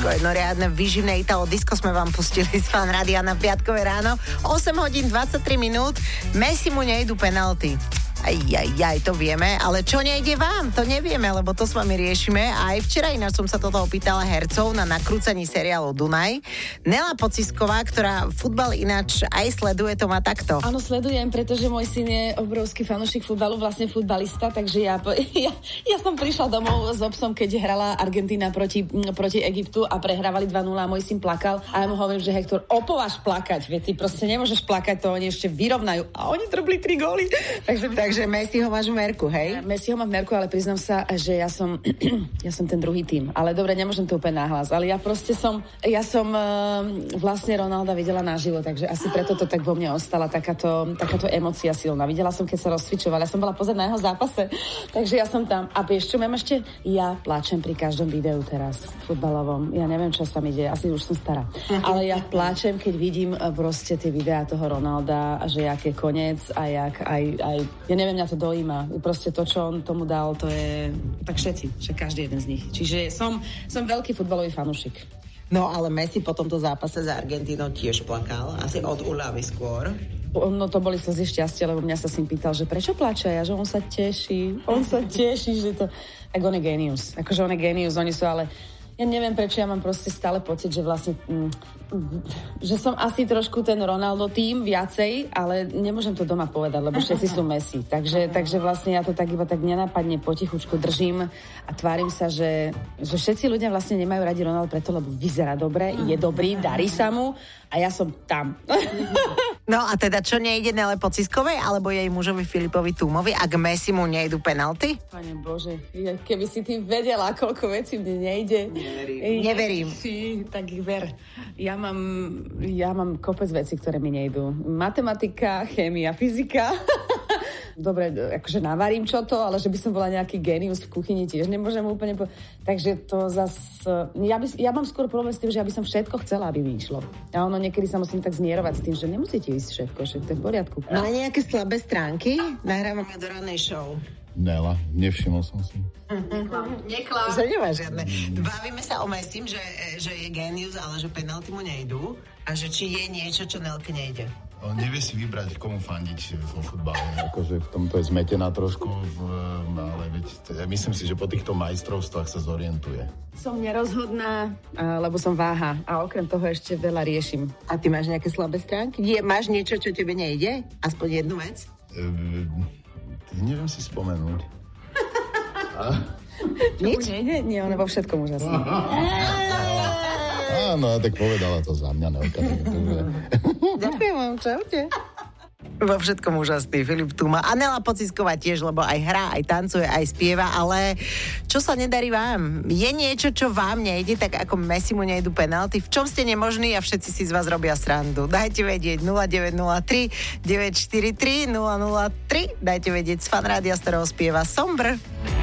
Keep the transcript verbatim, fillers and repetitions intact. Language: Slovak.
jedno riadne výživné Italo Disco sme vám pustili z Fan Rádia na piatkové ráno. osem hodín dvadsaťtri minút. Messi mu nejdu penalty. Aj, aj, aj, to vieme, ale čo nejde vám? To nevieme, lebo to s vami riešime. A aj včera ináč som sa toto opýtala hercov na nakrúcaní seriálu Dunaj. Nela Pocisková, ktorá futbal ináč aj sleduje, to má takto. Áno, sledujem, pretože môj syn je obrovský fanúšik futbalu, vlastne futbalista, takže ja, ja, ja som prišla domov s obsom, keď hrala Argentína proti, proti Egyptu a prehrávali dva nula a môj syn plakal a ja mu hovorím, že Hektor, opováž plakať, veď ty proste nemôžeš plakať, to oni ešte vyrovnajú a oni trobli tri góly. Takže Takže Messi ho máš v merku, hej? Messi ho má v merku, ale priznám sa, že ja som ja som ten druhý tým. Ale dobre, nemôžem to úplne nahlas. Ale ja proste som, ja som uh, vlastne Ronalda videla naživo, takže asi preto to tak vo mne ostala takáto, takáto emócia silná. Videla som, keď sa rozcvičovala. Ja som bola pozrieť na jeho zápase, takže ja som tam. A vieš čo, mám ešte? Ja pláčem pri každom videu teraz futbalovom. Ja neviem, čo sa mi deje. Asi už som stará. Ale ja pláčem, keď vidím proste tie videá toho Ronalda, že jak je koniec a jak aj, aj ja neviem, mňa to dojíma. Proste to, čo on tomu dal, to je tak všetci, že každý jeden z nich. Čiže som, som veľký futbalový fanúšik. No ale Messi po tomto zápase za Argentínou tiež plakal, asi od úľavy skôr. No to boli slzy šťastia, lebo mňa sa syn pýtal, že prečo plače? Ja, že on sa teší, on sa teší, že to... Tak on je genius. Akože on je genius, oni sú ale... Ja neviem, prečo ja mám proste stále pocit, že vlastne, mm, že som asi trošku ten Ronaldo tým viacej, ale nemôžem to doma povedať, lebo všetci sú Messi. Takže, takže vlastne ja to tak iba tak nenápadne potichučku držím a tvárim sa, že, že všetci ľudia vlastne nemajú radi Ronaldo preto, lebo vyzerá dobre, je dobrý, darí sa mu a ja som tam. No a teda čo nejde Nele Pociskovej alebo jej mužovi Filipovi Túmovi, ak Messi mu nejdu penalty? Pane Bože, keby si ty vedela, koľko vecí mne nejde. Neverím. Neverím. Si, tak ver. Ja mám, ja mám kopec vecí, ktoré mi nejdú. Matematika, chémia, fyzika. Dobre, akože navarím čo to, ale že by som bola nejaký génius v kuchyni, tiež nemôžem úplne... Po... Takže to zas... Ja, by, ja mám skôr problém s tým, že ja by som všetko chcela, aby mi išlo. A ono niekedy sa musím tak zmierovať s tým, že nemusíte ísť všetko, všetko je v poriadku. Má nejaké slabé stránky? Nahrávame do ranej show. Nela, nevšimol som si. Neklám. Že nemá žiadne. Bavíme sa o Messim, že, že je génius, ale že penalty mu nejdú a že či je niečo, čo Nelke nejde. On nevie si vybrať, komu fandiť vo futbale. Akože v tomto je zmetená trošku, ale veď, myslím si, že po týchto majstrovstvách sa zorientuje. Som nerozhodná, lebo som váha a okrem toho ešte veľa riešim. A ty máš nejaké slabé stránky? Je, máš niečo, čo tebe nejde? Aspoň jednu vec? E, neviem si spomenúť. A? Nič? Nejde? Nie, on je vo všetkom úžasný. Áno, tak povedala to za mňa, Nelka. Ďakujem vám, čaute. Vo všetkom úžasný Filip Tuma. A Nela Pocisková tiež, lebo aj hrá, aj tancuje, aj spieva, ale čo sa nedarí vám? Je niečo, čo vám nejde, tak ako Messi mu nejdu penalty? V čom ste nemožní a všetci si z vás robia srandu? Dajte vedieť nula deväť nula tri deväť štyri tri nula nula tri. Dajte vedieť z Fan Rádia, z ktorého spieva Sombr.